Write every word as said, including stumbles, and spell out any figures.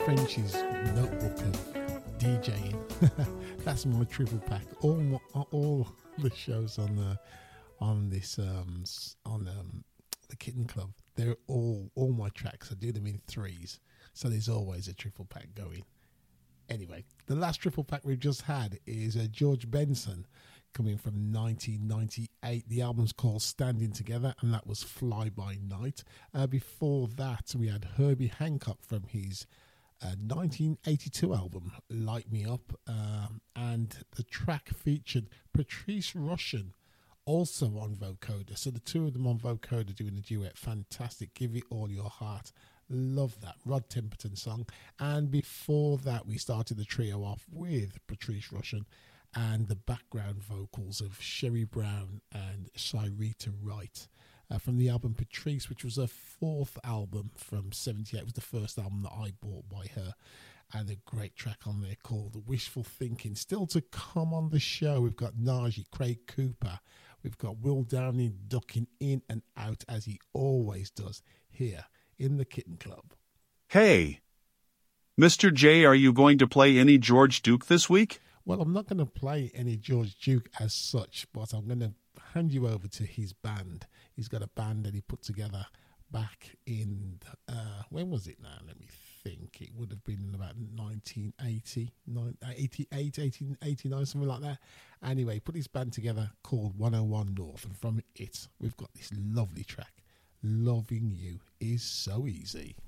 French's notebook of DJing. That's my triple pack. All my, all the shows on the on this um on um the Kitten Club, they're all all my tracks. I do them in threes, so there's always a triple pack going. Anyway, the last triple pack we've just had is uh, George Benson, coming from nineteen ninety-eight. The album's called Standing Together, and that was Fly By Night. Uh, before that, we had Herbie Hancock from his uh, nineteen eighty-two album, Light Me Up, um, and the track featured Patrice Rushen, also on vocoder. So the two of them on vocoder doing a duet. Fantastic. Give It All Your Heart. Love that Rod Temperton song. And before that, we started the trio off with Patrice Rushen and the background vocals of Sherry Brown and Shyrita Wright uh, from the album Patrice, which was her fourth album from seventy-eight. It was the first album that I bought by her, and a great track on there called Wishful Thinking. Still to come on the show, we've got Najee, Craig Cooper, we've got Will Downey ducking in and out as he always does here in the Kitten Club. Hey, Mister J, are you going to play any George Duke this week? Well, I'm not going to play any George Duke as such, but I'm going to hand you over to his band. He's got a band that he put together back in, uh, when was it now? Let me think. It would have been in about nineteen eighty, eighty-eight, eighteen eighty-nine, something like that. Anyway, he put his band together called one oh one North, and from it, we've got this lovely track, Loving You Is So Easy.